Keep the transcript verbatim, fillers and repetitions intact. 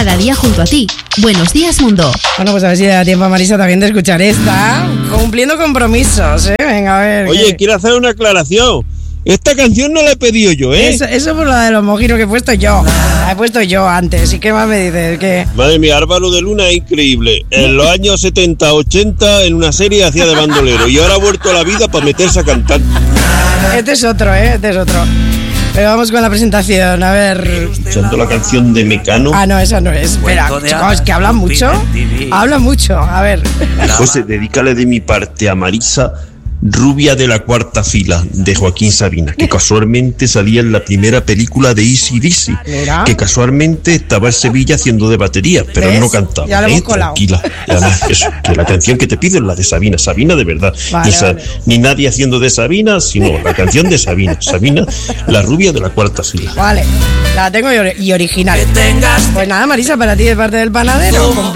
cada día junto a ti. Buenos días, mundo. Bueno, pues a ver si da tiempo a Marisa también de escuchar esta. Cumpliendo compromisos, ¿eh? Venga, a ver. Oye, ¿qué? quiero hacer una aclaración. Esta canción no la he pedido yo, ¿eh? Eso, eso por la de los mojinos que he puesto yo. La he puesto yo antes. ¿Y qué más me dices? ¿Qué? Madre mía, Álvaro de Luna es increíble. En los años setenta, ochenta, en una serie hacía de bandolero y ahora ha vuelto a la vida para meterse a cantar. Este es otro, ¿eh? Este es otro. Pero vamos con la presentación, a ver. Escuchando la canción de Mecano. Ah, no, esa no es. Espera, chicos, que hablan mucho. Hablan mucho, a ver. José, dedícale de mi parte a Marisa, Rubia de la cuarta fila, de Joaquín Sabina, que casualmente salía en la primera película de Easy Dizzy, Mira. que casualmente estaba en Sevilla haciendo de batería, pero ¿Ves? no cantaba. Ya lo ¿eh? hemos colado. Tranquila. Y además, eso, que la canción que te pido es la de Sabina, Sabina de verdad. Vale, ni, sa- vale. ni nadie haciendo de Sabina, sino la canción de Sabina. Sabina, la rubia de la cuarta fila. Vale, la tengo y, ori- y original. Pues nada, Marisa, para ti de parte del panadero.